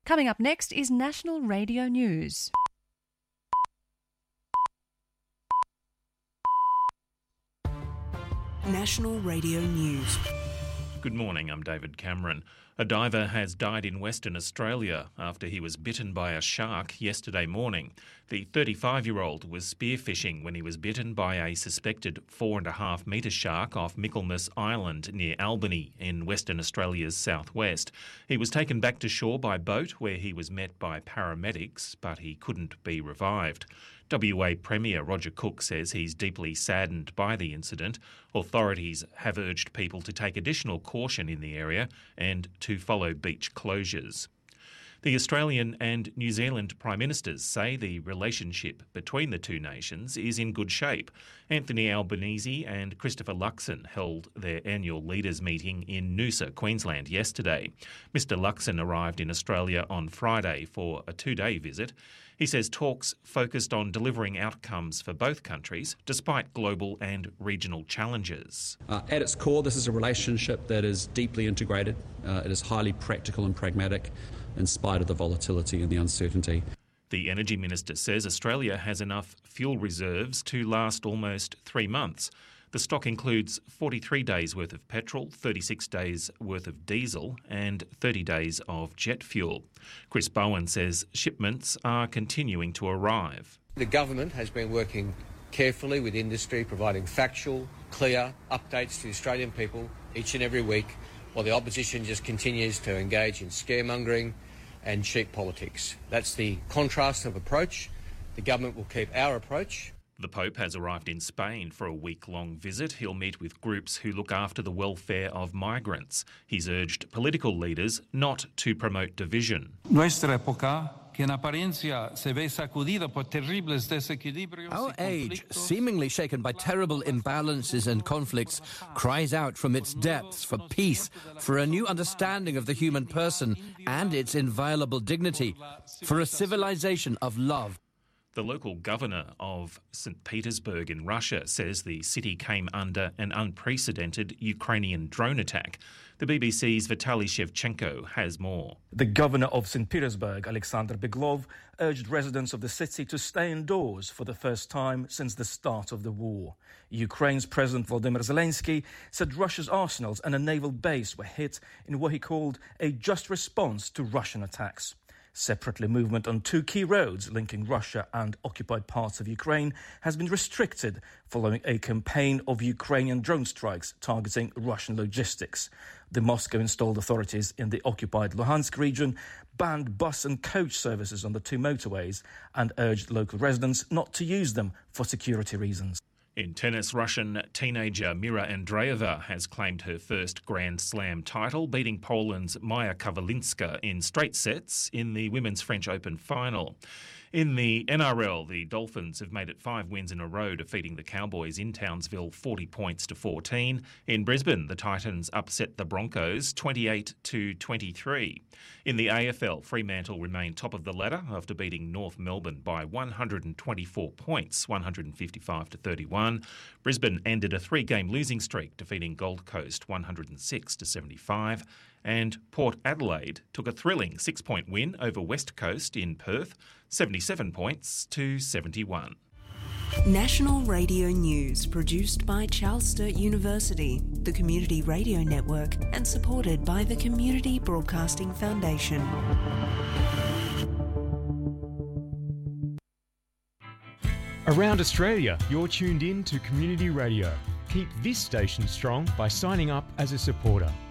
Coming up next is National Radio News. National Radio News. Good morning, I'm David Cameron. A diver has died in Western Australia after he was bitten by a shark yesterday morning. The 35-year-old was spearfishing when he was bitten by a suspected 4.5 metre shark off Michaelmas Island near Albany in Western Australia's southwest. He was taken back to shore by boat where he was met by paramedics, but he couldn't be revived. WA Premier Roger Cook says he's deeply saddened by the incident. Authorities have urged people to take additional caution in the area and to follow beach closures. The Australian and New Zealand Prime Ministers say the relationship between the two nations is in good shape. Anthony Albanese and Christopher Luxon held their annual leaders' meeting in Noosa, Queensland yesterday. Mr Luxon arrived in Australia on Friday for a 2-day visit. He says talks focused on delivering outcomes for both countries despite global and regional challenges. At its core, this is a relationship that is deeply integrated. It is highly practical and pragmatic in spite of the volatility and the uncertainty. The Energy Minister says Australia has enough fuel reserves to last almost 3 months. The stock includes 43 days' worth of petrol, 36 days' worth of diesel and 30 days of jet fuel. Chris Bowen says shipments are continuing to arrive. The government has been working carefully with industry, providing factual, clear updates to the Australian people each and every week, while the opposition just continues to engage in scaremongering and cheap politics. That's the contrast of approach. The government will keep our approach. The Pope has arrived in Spain for a week-long visit. He'll meet with groups who look after the welfare of migrants. He's urged political leaders not to promote division. Nuestra época, que en apariencia se ve sacudida por terribles desequilibrios. Our age, seemingly shaken by terrible imbalances and conflicts, cries out from its depths for peace, for a new understanding of the human person and its inviolable dignity, for a civilization of love. The local governor of St. Petersburg in Russia says the city came under an unprecedented Ukrainian drone attack. The BBC's Vitaly Shevchenko has more. The governor of St. Petersburg, Alexander Beglov, urged residents of the city to stay indoors for the first time since the start of the war. Ukraine's President Volodymyr Zelensky said Russia's arsenals and a naval base were hit in what he called a just response to Russian attacks. Separately, movement on 2 key roads linking Russia and occupied parts of Ukraine has been restricted following a campaign of Ukrainian drone strikes targeting Russian logistics. The Moscow-installed authorities in the occupied Luhansk region banned bus and coach services on the 2 motorways and urged local residents not to use them for security reasons. In tennis, Russian teenager Mira Andreeva has claimed her first Grand Slam title, beating Poland's Maja Kawalinska in straight sets in the Women's French Open final. In the NRL, the Dolphins have made it 5 wins in a row, defeating the Cowboys in Townsville 40 points to 14. In Brisbane, the Titans upset the Broncos 28-23. In the AFL, Fremantle remained top of the ladder after beating North Melbourne by 124 points, 155-31. Brisbane ended a 3-game losing streak, defeating Gold Coast 106-75. And Port Adelaide took a thrilling 6-point win over West Coast in Perth, 77 points to 71. National Radio News, produced by Charles Sturt University, the Community Radio Network, and supported by the Community Broadcasting Foundation. Around Australia, you're tuned in to Community Radio. Keep this station strong by signing up as a supporter.